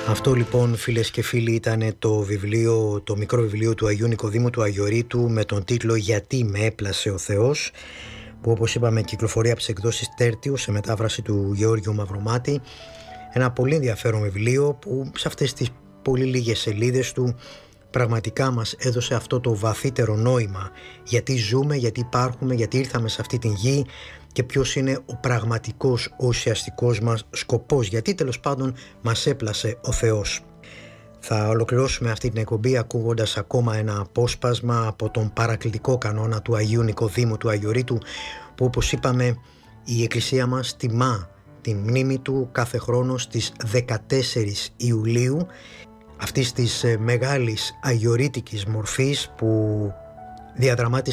Αυτό λοιπόν, φίλες και φίλοι, ήταν το μικρό βιβλίο του Αγίου Νικοδήμου του Αγιορείτου με τον τίτλο «Γιατί με έπλασε ο Θεός», που όπως είπαμε κυκλοφορεί από τις εκδόσεις Τέρτιου σε μετάφραση του Γεώργιου Μαυρομάτη. Ένα πολύ ενδιαφέρον βιβλίο που σε αυτές τις πολύ λίγες σελίδες του πραγματικά μας έδωσε αυτό το βαθύτερο νόημα, γιατί ζούμε, γιατί υπάρχουμε, γιατί ήρθαμε σε αυτή την γη και ποιος είναι ο πραγματικός, ο ουσιαστικός μας σκοπός, γιατί τέλος πάντων μας έπλασε ο Θεός. Θα ολοκληρώσουμε αυτή την εκπομπή ακούγοντας ακόμα ένα απόσπασμα από τον παρακλητικό κανόνα του Αγίου Νικοδήμου του Αγιορείτου, που όπως είπαμε η Εκκλησία μας τιμά τη μνήμη του κάθε χρόνο στις 14 Ιουλίου, αυτής της μεγάλης αγιορείτικης μορφής που διαδραμάτισε